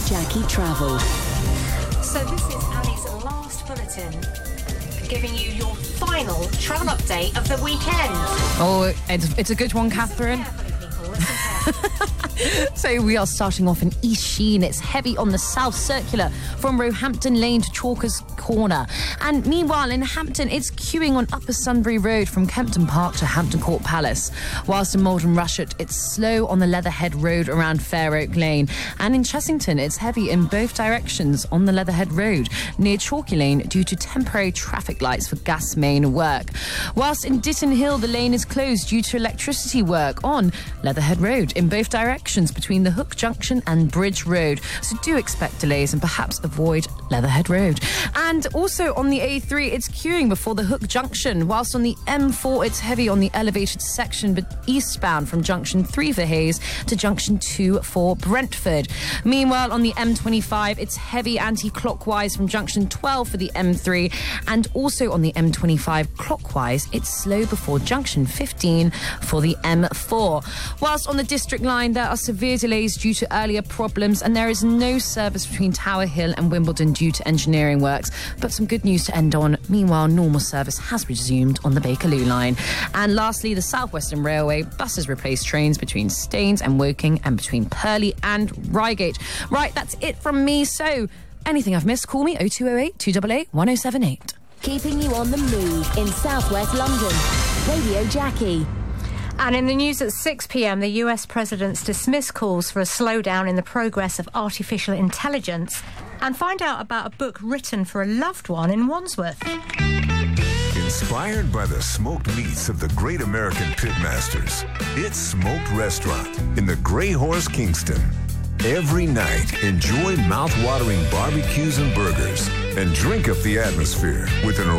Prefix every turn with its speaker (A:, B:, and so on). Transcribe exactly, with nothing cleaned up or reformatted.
A: Jackie Travel.
B: So this is Ali's last bulletin, giving you your final travel update of the weekend.
C: Oh, it's, it's a good one, Catherine.
B: Listen carefully, people. Listen carefully.
C: So we are starting off in East Sheen. It's heavy on the South Circular from Roehampton Lane to Chalkers Corner. And meanwhile in Hampton, it's queuing on Upper Sunbury Road from Kempton Park to Hampton Court Palace. Whilst in Malden Rushett, it's slow on the Leatherhead Road around Fair Oak Lane. And in Chessington, it's heavy in both directions on the Leatherhead Road near Chalky Lane due to temporary traffic lights for gas main work. Whilst in Ditton Hill, the lane is closed due to electricity work on Leatherhead Road in both directions between the Hook Junction and Bridge Road. So do expect delays and perhaps avoid Leatherhead Road. And also on the A three, it's queuing before the Hook Junction, whilst on the M four, it's heavy on the elevated section but eastbound from Junction three for Hayes to Junction two for Brentford. Meanwhile, on the M twenty-five, it's heavy anti-clockwise from Junction twelve for the M three, and also on the M twenty-five clockwise, it's slow before Junction fifteen for the M four. Whilst on the District Line, there are severe delays due to earlier problems, and there is no service between Tower Hill and Wimbledon due to engineering works. But some good news to end on. Meanwhile, normal service has resumed on the Bakerloo line. And lastly, the South Western Railway buses replace trains between Staines and Woking and between Purley and Reigate. Right, that's it from me. So, anything I've missed, call me oh two oh eight, two eight eight, one oh seven eight.
A: Keeping you on the move in southwest London. Radio Jackie.
B: And in the news at six p m, the U S president's dismissed calls for a slowdown in the progress of artificial intelligence, and find out about a book written for a loved one in Wandsworth.
D: Inspired by the smoked meats of the great American pitmasters, it's Smoked Restaurant in the Grey Horse, Kingston. Every night, enjoy mouth-watering barbecues and burgers and drink up the atmosphere with an